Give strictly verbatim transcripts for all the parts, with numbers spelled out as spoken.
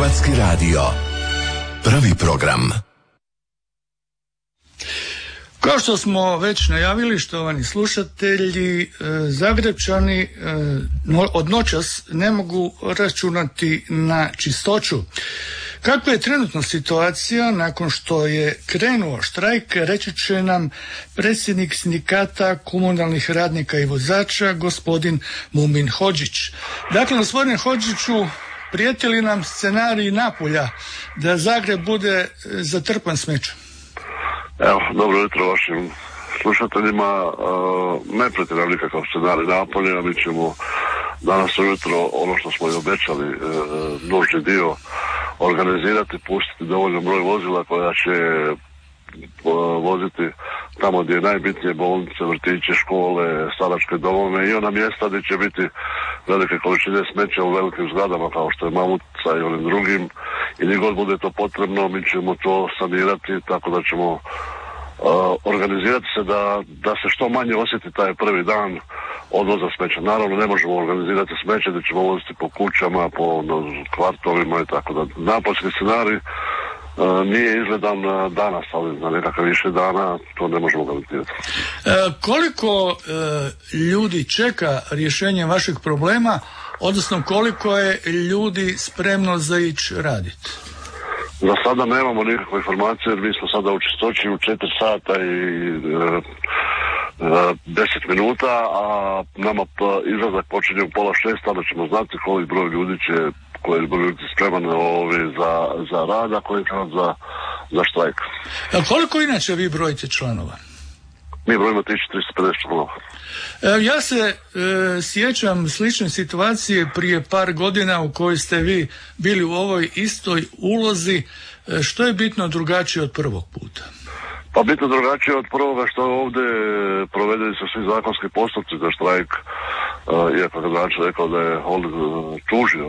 Hrvatski radio. Prvi program. Kao što smo već najavili, štovani slušatelji, Zagrepčani od noćas ne mogu računati na čistoću. Kakva je trenutna situacija nakon što je krenuo štrajk, reći će nam predsjednik sindikata komunalnih radnika i vozača, gospodin Mumin Hodžić. Dakle, gospodine Hodžiću, prijeti li nam scenarij Napulja da Zagreb bude zatrpan smećem? Evo, dobro jutro vašim slušateljima. Ne prijeti nam nikakav scenarij Napolja, mi ćemo danas ujutro ono što smo i obećali, nužni dio organizirati, pustiti dovoljno broj vozila koja će voziti tamo gdje je najbitnije, bolnice, vrtiće, škole, staračke domove i ona mjesta gdje će biti velike količine smeća u velikim zgradama kao što je Mamutica i onim drugim, i gdje god bude to potrebno mi ćemo to sanirati tako da ćemo uh, organizirati se da, da se što manje osjeti taj prvi dan odvoza smeća. Naravno ne možemo organizirati smeće gdje ćemo voziti po kućama, po no, kvartovima i tako da. Napolski scenarij Uh, nije izgledan uh, danas, ali na nekakav više dana to ne možemo garantirati. E, koliko e, ljudi čeka rješenje vašeg problema, odnosno koliko je ljudi spremno za ići raditi? Za sada nemamo nikakve informacije jer mi smo sada u čistoći u četiri sata i deset minuta, a nama izlazak počinje u pola šest, tada ćemo znati koliko broj ljudi će koji je ljudi spreman za, za rad, a koji je za, za štrajk. A koliko inače vi brojite članova? Mi brojimo tisuću tristo pedeset članova. E, ja se e, sjećam slične situacije prije par godina u kojoj ste vi bili u ovoj istoj ulozi. E, što je bitno drugačije od prvog puta? Pa bitno drugačije od prvoga što ovdje provedeni su svi zakonski postupci za štrajk, e, iako je gradonačelnik rekao da je on tužio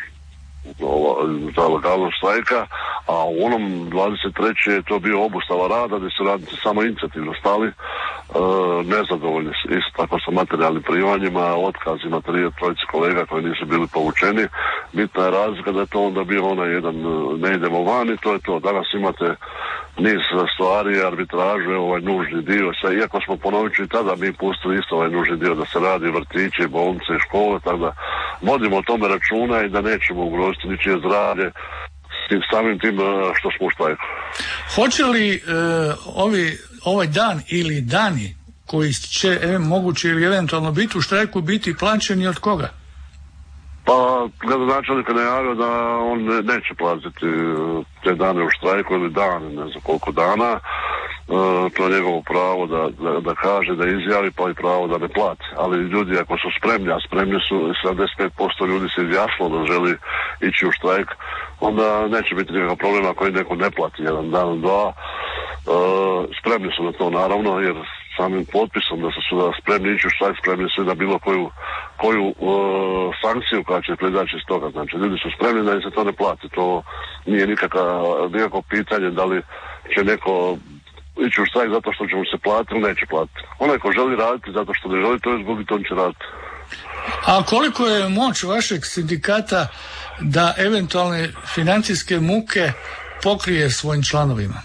za legalnost štrajka, a u onom dvadeset trećem je to bio obustava rada gdje su radnici samo inicijativno stali, e, nezadovoljni isto tako sa materijalnim primanjima, otkazima tri trojice kolega koji nisu bili povučeni. Bitna je razlika da je to onda bio onaj jedan ne idemo van i to je to. Danas imate niz stvari, arbitraže, ovaj nužni dio, sve, iako smo ponovit ću i tada mi pustili isto ovaj nužni dio da se radi vrtiće, bolnice i škole, tako da vodimo o tome računa i da nećemo ugroziti ničije zdravlje s tim samim tim što smo u štrajku. Hoće li e, ovi, ovaj dan ili dani koji će e, moguće ili eventualno biti u štrajku biti plaćeni od koga? Pa gradonačelnik je najavio da on ne, neće platiti te dane u štrajku ili dan, ne znam koliko dana. E, to je njegovo pravo da, da, da kaže, da izjavi, pa i pravo da ne plati. Ali ljudi ako su spremni, a spremni su, sedamdeset pet posto ljudi se izjasnilo da želi ići u štrajk, onda neće biti nikakav problem ako i neko ne plati jedan dan, dva. E, spremni su na to naravno, jer samim potpisom da su su spremni ići u štrajk, spremni su na bilo koju, koju uh, sankciju koja će proizaći iz toga. Znači, ljudi su spremni da im se to ne plati. To nije nikaka, nikako pitanje da li će neko ići u štrajk zato što će mu se platiti ili neće platiti. Onaj ko želi raditi zato što ne želi to izgubiti, on će raditi. A koliko je moć vašeg sindikata da eventualne financijske muke pokrije svojim članovima?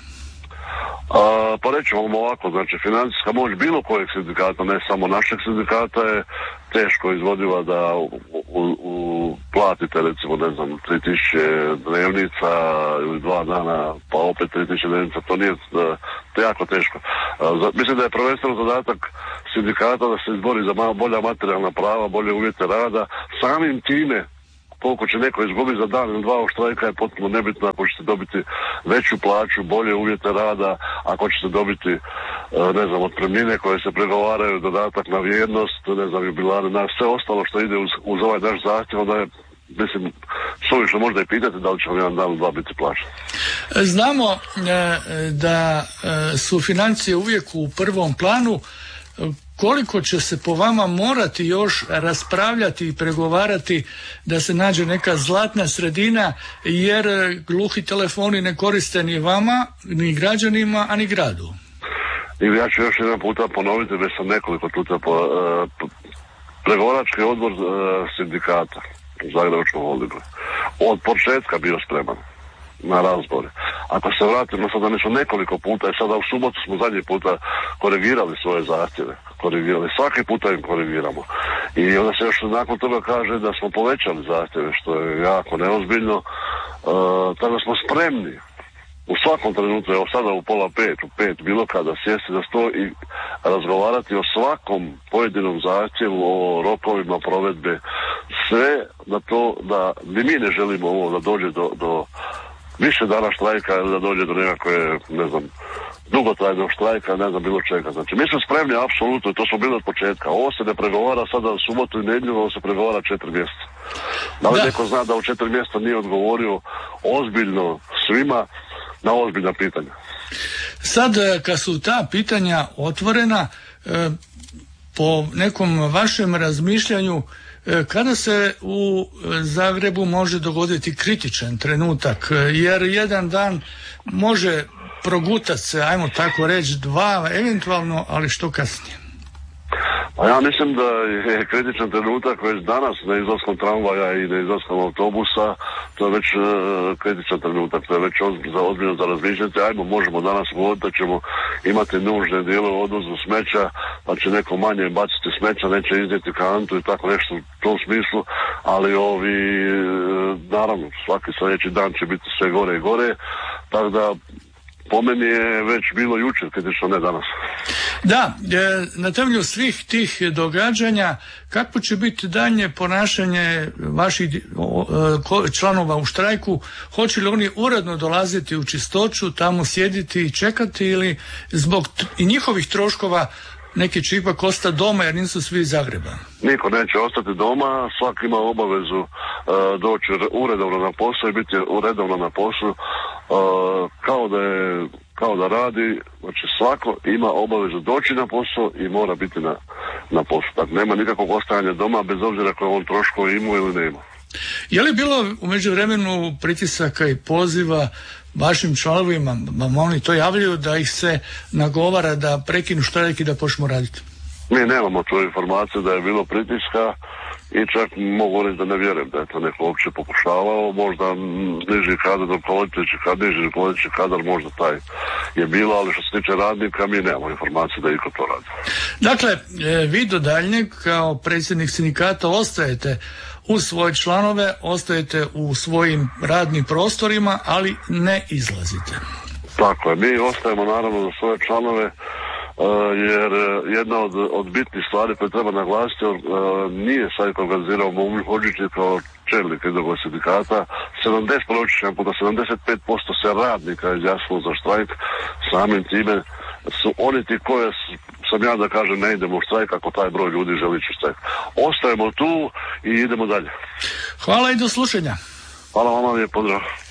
A, pa rećemo vam ovako, znači financijska moć bilo kojeg sindikata, ne samo našeg sindikata, je teško izvodiva da u, u, u, platite recimo ne znam tri tisuće dnevnica ili dva dana pa opet tri tisuće dnevnica, to nije, to je jako teško. A, mislim da je prvenstveno zadatak sindikata da se izbori za malo bolja materijalna prava, bolje uvjete rada, samim time koliko će neko izgubiti za dan ili dva u štrajka je potpuno nebitno. Ako ćete dobiti veću plaću, bolje uvjete rada, ako ćete dobiti ne znam otpremnine koje se pregovaraju, dodatak na vrijednost, ne znam jubilare, na sve ostalo što ide uz, uz ovaj naš zahtjev, onda je mislim suvišno možda i pitati da li će vam jedan dan ili dva biti plaćen. Znamo e, da e, su financije uvijek u prvom planu. Koliko će se po vama morati još raspravljati i pregovarati da se nađe neka zlatna sredina, jer gluhi telefoni ne koriste ni vama, ni građanima, a ni gradu? I ja ću još jedan puta ponoviti, već sam nekoliko puta po, uh, pregovarački odbor uh, sindikata Zagrebačkog holdinga. od početka bio spreman na razbore. Ako se vratimo sada, mi smo nekoliko puta i sada u subotu smo zadnji puta korigirali svoje zahtjeve. Korigirali. Svaki puta im korigiramo. I onda se još nakon toga kaže da smo povećali zahtjeve, što je jako neozbiljno. E, tako smo spremni u svakom trenutku, evo sada u pola pet, u pet, bilo kada sjesti za sto i razgovarati o svakom pojedinom zahtjevu, o rokovima provedbe, sve da to, da ni mi ne želimo ovo da dođe do, do više dana štrajka ili da dođe do nekakve, ne znam, dugotrajnog štrajka, ne znam, bilo čega. Znači, mi smo spremni apsolutno i to smo bili od početka. Ovo se ne pregovara sada u subotu i nedjelju, ovo se pregovara četiri mjeseca. Da li da. Neko zna da u četiri mjeseca nije odgovorio ozbiljno svima na ozbiljna pitanja? Sad, kad su ta pitanja otvorena, po nekom vašem razmišljanju, kada se u Zagrebu može dogoditi kritičan trenutak, jer jedan dan može progutati se, ajmo tako reći, dva eventualno, ali što kasnije? Pa ja mislim da je kritičan trenutak već danas na izlaskom tramvaja i na izlaskom autobusa, to je već uh, kritičan trenutak, to je već ozbiljno za, ozbiljno za razmišljati. Ajmo, možemo danas govoriti da ćemo imati nužne dijelove u odvozu smeća, pa će neko manje baciti smeća, neće iznijeti kantu i tako nešto u tom smislu, ali ovi, uh, naravno, svaki sljedeći dan će biti sve gore i gore, tako da po meni je već bilo jučer, kritično, ne danas. Da, na temelju svih tih događanja, kako će biti daljnje ponašanje vaših članova u štrajku? Hoće li oni uredno dolaziti u Čistoću, tamo sjediti i čekati, ili zbog t- i njihovih troškova neki će ipak ostati doma jer nisu svi iz Zagreba? Niko neće ostati doma, svak ima obavezu uh, doći uredovno na posao i biti uredovno na poslu uh, kao da je, kao da radi. Znači svako ima obavezu doći na posao i mora biti na, na poslu. Dakle, nema nikakvog ostajanja doma bez obzira koje on troškova ima ili nema. Je li bilo u međuvremenu pritisaka i poziva vašim članovima, vam oni to javljaju, da ih se nagovara da prekinu štrajk i da počnu raditi? Mi nemamo tu informaciju da je bilo pritiska i čak mogu reći da ne vjerujem da je to neko uopće pokušavao. Možda niži kadar, rukovoditeljski kadar, niži rukovoditeljski kadar, možda taj je bilo, ali što se tiče radnika mi nemamo informaciju da iko to radi. Dakle, vi do daljnjeg kao predsjednik sindikata ostajete uz svoje članove, ostajete u svojim radnim prostorima, ali ne izlazite. Tako je, mi ostajemo naravno za svoje članove, Uh, jer jedna od, od bitnih stvari koje treba naglasiti, uh, nije sad organizirao Momir Hodžić kao čelnik jednog sindikata, sedamdeset puta sedamdeset pet posto se radnika izjasnilo za štrajk, samim time su oni ti koje sam ja da kažem ne idemo u štrajk ako taj broj ljudi želi ići u štrajk. Ostajemo tu i idemo dalje. Hvala i do slušanja. Hvala vama, lijep pozdrav.